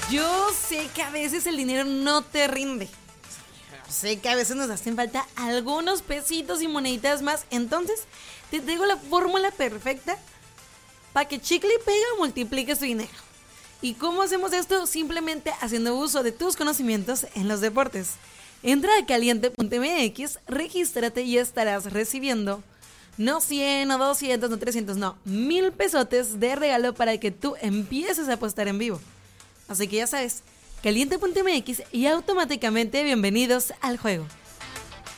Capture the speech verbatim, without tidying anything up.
Yo sé que a veces el dinero no te rinde. Sé que a veces nos hacen falta algunos pesitos y moneditas más. Entonces, te traigo la fórmula perfecta para que chicle y pega multipliques tu dinero. ¿Y cómo hacemos esto? Simplemente haciendo uso de tus conocimientos en los deportes. Entra a caliente punto m x, regístrate y estarás recibiendo no cien o doscientos, no trescientos, no, mil pesotes de regalo para que tú empieces a apostar en vivo. Así que ya sabes, caliente punto m x y automáticamente bienvenidos al juego.